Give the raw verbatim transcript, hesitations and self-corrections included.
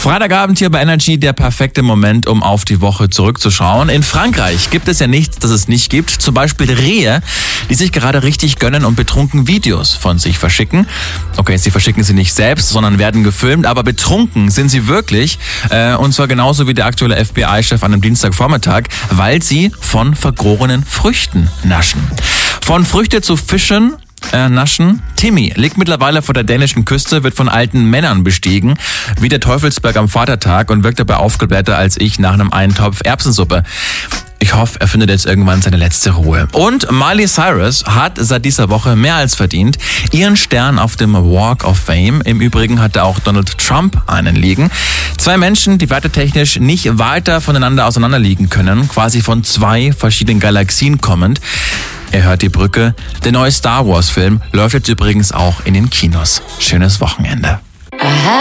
Freitagabend hier bei Energy, der perfekte Moment, um auf die Woche zurückzuschauen. In Frankreich gibt es ja nichts, das es nicht gibt. Zum Beispiel Rehe, die sich gerade richtig gönnen und betrunken Videos von sich verschicken. Okay, sie verschicken sie nicht selbst, sondern werden gefilmt, aber betrunken sind sie wirklich. Äh, und zwar genauso wie der aktuelle F B I-Chef an einem Dienstagvormittag, weil sie von vergorenen Früchten naschen. Von Früchte zu Fischen Äh, naschen. Timmy liegt mittlerweile vor der dänischen Küste, wird von alten Männern bestiegen, wie der Teufelsberg am Vatertag, und wirkt dabei aufgeblähter als ich nach einem Eintopf Erbsensuppe. Ich hoffe, er findet jetzt irgendwann seine letzte Ruhe. Und Miley Cyrus hat seit dieser Woche mehr als verdient ihren Stern auf dem Walk of Fame. Im Übrigen hatte auch Donald Trump einen liegen. Zwei Menschen, die wertetechnisch nicht weiter voneinander auseinander liegen können, quasi von zwei verschiedenen Galaxien kommend. Er hört die Brücke. Der neue Star Wars Film läuft jetzt übrigens auch in den Kinos. Schönes Wochenende.